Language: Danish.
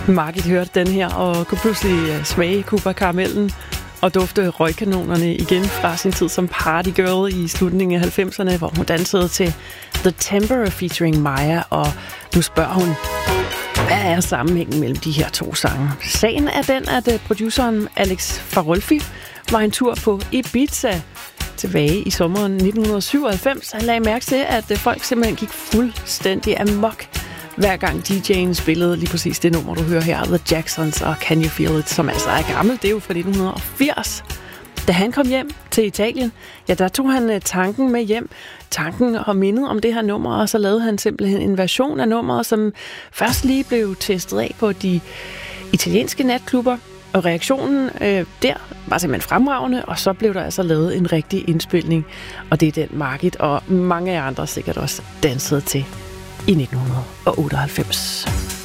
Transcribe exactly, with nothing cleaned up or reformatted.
Margit hørte den her og kunne pludselig smage Cuba-karamellen og dufte røgkanonerne igen fra sin tid som partygirl i slutningen af halvfemserne, hvor hun dansede til The Temper featuring Maya, og nu spørger hun, hvad er sammenhængen mellem de her to sange? Sagen er den, at produceren Alex Farolfi var en tur på Ibiza tilbage i sommeren nitten syvoghalvfems. Han lagde mærke til, at folk simpelthen gik fuldstændig amok, hver gang D J'en spillede lige præcis det nummer, du hører her, The Jacksons og Can You Feel It, som altså er gammelt. Det er jo fra nitten firs. Da han kom hjem til Italien, ja, der tog han tanken med hjem. Tanken og mindet om det her nummer, og så lavede han simpelthen en version af nummeret, som først lige blev testet af på de italienske natklubber. Og reaktionen øh, der var simpelthen fremragende, og så blev der altså lavet en rigtig indspilning. Og det er den Margit og mange af andre sikkert også dansede til i nitten otteoghalvfems.